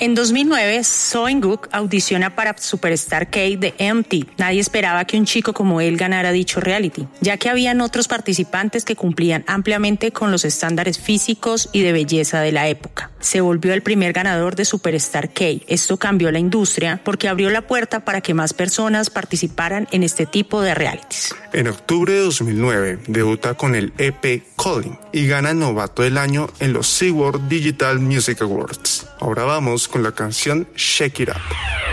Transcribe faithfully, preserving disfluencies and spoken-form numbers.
En dos mil nueve, Seo-in-guk audiciona para Superstar K de M T. Nadie esperaba que un chico como él ganara dicho reality, ya que habían otros participantes que cumplían ampliamente con los estándares físicos y de belleza de la época. Se volvió el primer ganador de Superstar K. Esto cambió la industria porque abrió la puerta para que más personas participaran en este tipo de realities. En octubre de dos mil nueve, debuta con el E P Calling y gana Novato del Año en los SeaWorld Digital Music Awards. Ahora vamos con la canción Shake It Up.